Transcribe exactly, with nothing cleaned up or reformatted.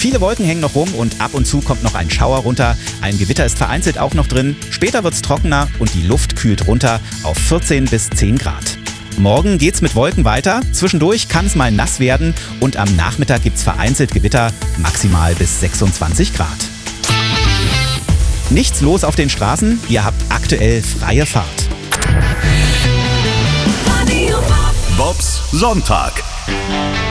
Viele Wolken hängen noch rum und ab und zu kommt noch ein Schauer runter. Ein Gewitter ist vereinzelt auch noch drin. Später wird es trockener und die Luft kühlt runter auf vierzehn bis zehn Grad. Morgen geht's mit Wolken weiter. Zwischendurch kann es mal nass werden und am Nachmittag gibt's vereinzelt Gewitter, maximal bis sechsundzwanzig Grad. Nichts los auf den Straßen, ihr habt aktuell freie Fahrt. Bobs Sonntag.